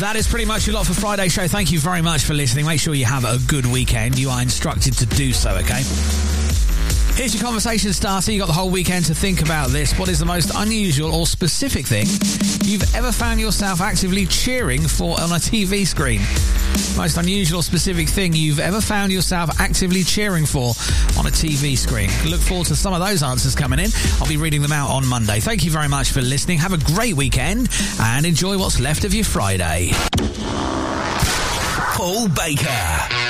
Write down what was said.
That is pretty much a lot for Friday's show. Thank you very much for listening. Make sure you have a good weekend. You are instructed to do so, okay? Here's your conversation starter. You've got the whole weekend to think about this. What is the most unusual or specific thing you've ever found yourself actively cheering for on a TV screen? Most unusual or specific thing you've ever found yourself actively cheering for on a TV screen. Look forward to some of those answers coming in. I'll be reading them out on Monday. Thank you very much for listening. Have a great weekend and enjoy what's left of your Friday. Paul Baker.